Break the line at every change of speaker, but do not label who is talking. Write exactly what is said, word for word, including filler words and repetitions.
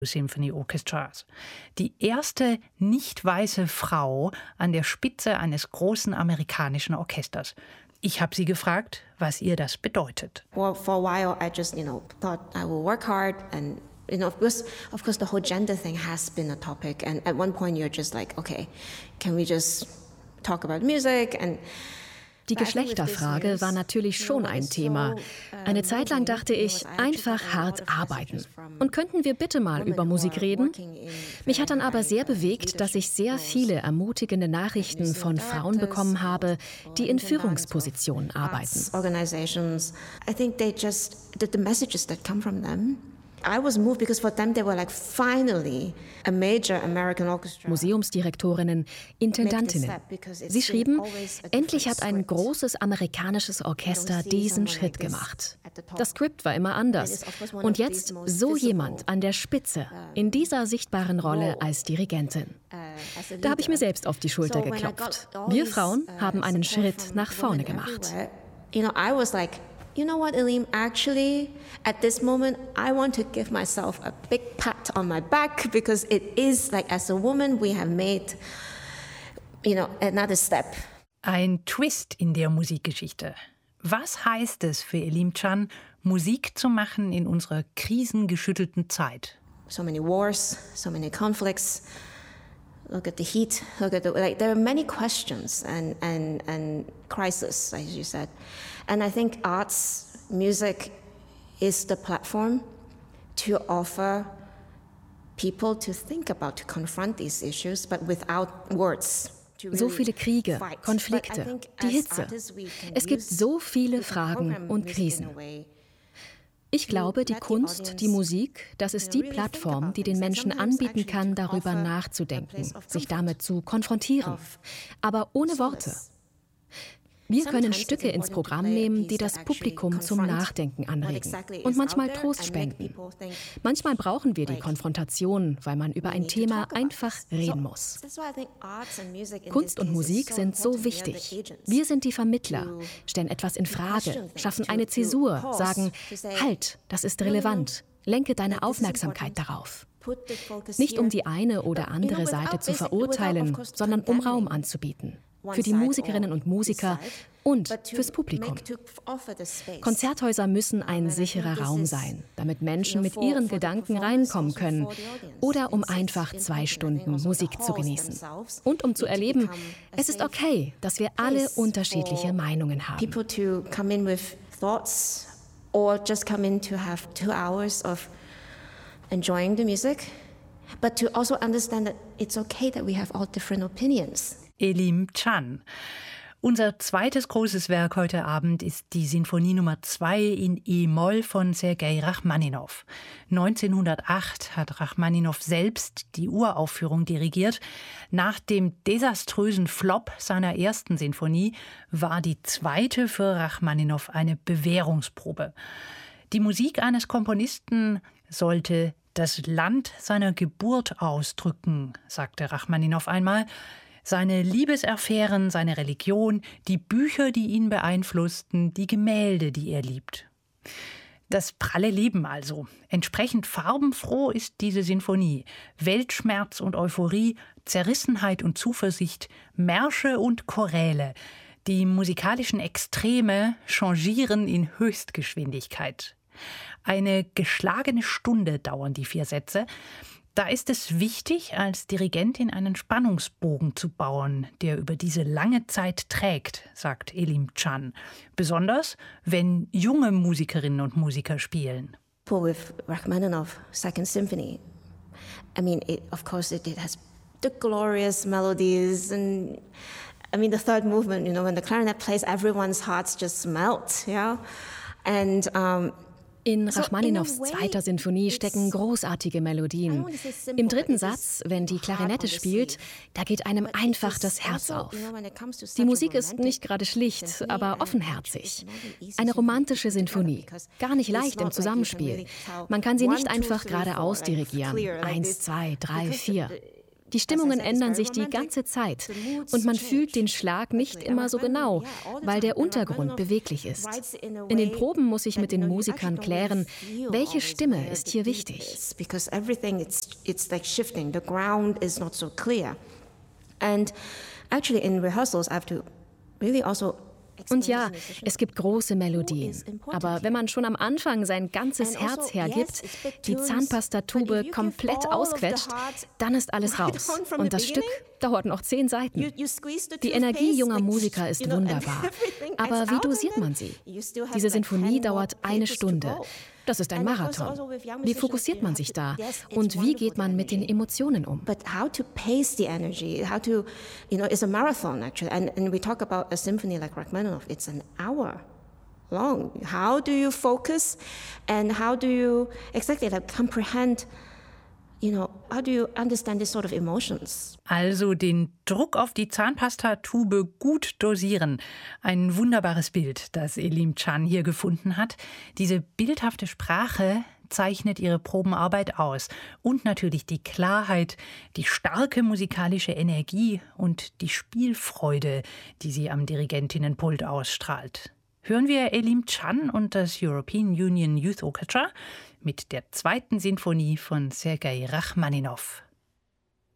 Symphony Orchestras. Die erste nicht weiße Frau an der Spitze eines großen amerikanischen Orchesters. Ich habe sie gefragt, was ihr das bedeutet.
Well, for a while I just, you know, thought I will work hard and you know, of course, of course the whole gender thing has been a topic and at one point you're just like, okay, can we just talk about music and
Die Geschlechterfrage war natürlich schon ein Thema. Eine Zeit lang dachte ich, einfach hart arbeiten. Und könnten wir bitte mal über Musik reden? Mich hat dann aber sehr bewegt, dass ich sehr viele ermutigende Nachrichten von Frauen bekommen habe, die in Führungspositionen arbeiten.
I was moved because for them they were like finally a major American orchestra.
Museumsdirektorinnen, Intendantinnen. Sie schrieben, endlich hat ein großes amerikanisches Orchester diesen Schritt gemacht. Das Skript war immer anders. Und jetzt so jemand an der Spitze, in dieser sichtbaren Rolle als Dirigentin. Da habe ich mir selbst auf die Schulter geklopft. Wir Frauen haben einen Schritt nach vorne gemacht.
You know, I was like, you know what, Elim, actually, at this moment, I want to give myself a big pat on my back because it is like, as a woman, we have made, you know, another step.
Ein Twist in der Musikgeschichte. Was heißt es für Elim Can, Musik zu machen in unserer krisengeschüttelten Zeit?
So many wars, so many conflicts. Look at the heat. Look at the like. There are many questions and and and crises, as you said, and I think arts, music, is the platform to offer people to think about, to confront these issues, but without words.
So viele Kriege, Konflikte, die Hitze. Es gibt so viele Fragen und Krisen. Ich glaube, die Kunst, die Musik, das ist die Plattform, die den Menschen anbieten kann, darüber nachzudenken, sich damit zu konfrontieren, aber ohne Worte. Wir können Stücke ins Programm nehmen, die das Publikum zum Nachdenken anregen und manchmal Trost spenden. Manchmal brauchen wir die Konfrontation, weil man über ein Thema einfach reden muss. Kunst und Musik sind so wichtig. Wir sind die Vermittler, stellen etwas in Frage, schaffen eine Zäsur, sagen, halt, das ist relevant, lenke deine Aufmerksamkeit darauf. Nicht um die eine oder andere Seite zu verurteilen, sondern um Raum anzubieten. Für die Musikerinnen und Musiker und fürs Publikum. Konzerthäuser müssen ein sicherer Raum sein, damit Menschen mit ihren Gedanken reinkommen können oder um einfach zwei Stunden Musik zu genießen. Und um zu erleben, es ist okay, dass wir alle unterschiedliche Meinungen haben.
People to come in with thoughts or just come in to have two hours of enjoying the music, but to also understand that it's okay that we have all different opinions.
Elim Can. Unser zweites großes Werk heute Abend ist die Sinfonie Nummer zwei in E-Moll von Sergei Rachmaninow. neunzehnhundertacht hat Rachmaninow selbst die Uraufführung dirigiert. Nach dem desaströsen Flop seiner ersten Sinfonie war die zweite für Rachmaninow eine Bewährungsprobe. Die Musik eines Komponisten sollte das Land seiner Geburt ausdrücken, sagte Rachmaninow einmal. Seine Liebesaffären, seine Religion, die Bücher, die ihn beeinflussten, die Gemälde, die er liebt. Das pralle Leben also. Entsprechend farbenfroh ist diese Sinfonie. Weltschmerz und Euphorie, Zerrissenheit und Zuversicht, Märsche und Choräle. Die musikalischen Extreme changieren in Höchstgeschwindigkeit. Eine geschlagene Stunde dauern die vier Sätze. Da ist es wichtig, als Dirigentin einen Spannungsbogen zu bauen, der über diese lange Zeit trägt, sagt Elim Can. Besonders, wenn junge Musikerinnen und Musiker spielen.
With Rachmaninoff Second Symphony, I mean, it, of course, it, it has the glorious melodies, and I mean, the third movement, you know, when the clarinet plays, everyone's hearts just melt, yeah, and um,
In Rachmaninows zweiter Sinfonie stecken großartige Melodien. Im dritten Satz, wenn die Klarinette spielt, da geht einem einfach das Herz auf. Die Musik ist nicht gerade schlicht, aber offenherzig. Eine romantische Sinfonie, gar nicht leicht im Zusammenspiel. Man kann sie nicht einfach geradeaus dirigieren. Eins, zwei, drei, vier. Die Stimmungen ändern sich die ganze Zeit und man fühlt den Schlag nicht immer so genau, weil der Untergrund beweglich ist. In den Proben muss ich mit den Musikern klären, welche Stimme ist hier wichtig.
And actually in rehearsals I have to really also
Und ja, es gibt große Melodien. Aber wenn man schon am Anfang sein ganzes Herz hergibt, die Zahnpastatube komplett ausquetscht, dann ist alles raus. Und das Stück dauert noch zehn Seiten. Die Energie junger Musiker ist wunderbar. Aber wie dosiert man sie? Diese Sinfonie dauert eine Stunde. Das ist ein Marathon. Wie fokussiert man sich da? Und wie geht man mit den Emotionen um?
But how to pace the energy, how to, you know, it's a marathon actually. And, and we talk about a symphony like Rachmaninoff, it's an hour long. How do you focus and how do you exactly like comprehend, you know, how do you understand this sort of emotions?
Also den Druck auf die Zahnpastatube gut dosieren. Ein wunderbares Bild, das Elim Can hier gefunden hat. Diese bildhafte Sprache zeichnet ihre Probenarbeit aus. Und natürlich die Klarheit, die starke musikalische Energie und die Spielfreude, die sie am Dirigentinnenpult ausstrahlt. Hören wir Elim Can und das European Union Youth Orchestra mit der zweiten Sinfonie von Sergei Rachmaninoff.